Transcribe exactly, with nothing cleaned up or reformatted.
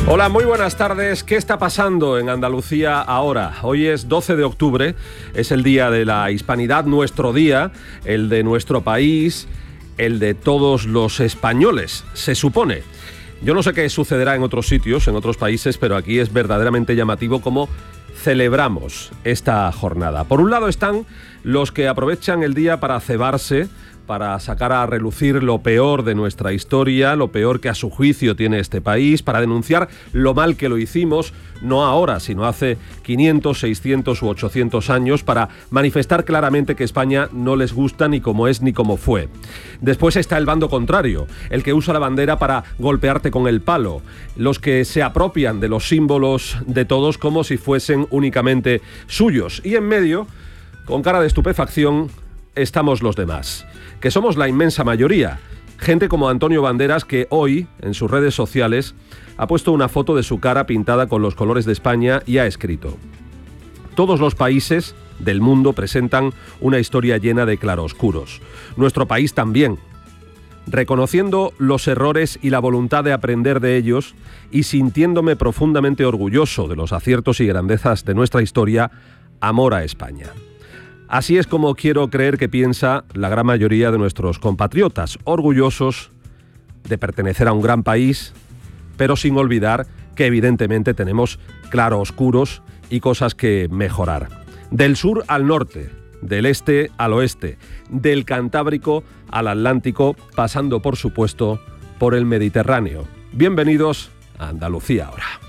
Hola, muy buenas tardes. ¿Qué está pasando en Andalucía ahora? Hoy es doce de octubre, es el día de la hispanidad, nuestro día, el de nuestro país, el de todos los españoles, se supone. Yo no sé qué sucederá en otros sitios, en otros países, pero aquí es verdaderamente llamativo cómo celebramos esta jornada. Por un lado están los que aprovechan el día para cebarse, para sacar a relucir lo peor de nuestra historia, lo peor que a su juicio tiene este país, para denunciar lo mal que lo hicimos, no ahora, sino hace quinientos, seiscientos u ochocientos años, para manifestar claramente que España no les gusta ni como es ni como fue. Después está el bando contrario, el que usa la bandera para golpearte con el palo, los que se apropian de los símbolos de todos como si fuesen únicamente suyos. Y en medio, con cara de estupefacción, estamos los demás, que somos la inmensa mayoría. Gente como Antonio Banderas, que hoy, en sus redes sociales, ha puesto una foto de su cara pintada con los colores de España y ha escrito: todos los países del mundo presentan una historia llena de claroscuros. Nuestro país también. Reconociendo los errores y la voluntad de aprender de ellos y sintiéndome profundamente orgulloso de los aciertos y grandezas de nuestra historia, amor a España. Así es como quiero creer que piensa la gran mayoría de nuestros compatriotas, orgullosos de pertenecer a un gran país, pero sin olvidar que evidentemente tenemos claroscuros y cosas que mejorar. Del sur al norte, del este al oeste, del Cantábrico al Atlántico, pasando por supuesto por el Mediterráneo. Bienvenidos a Andalucía ahora.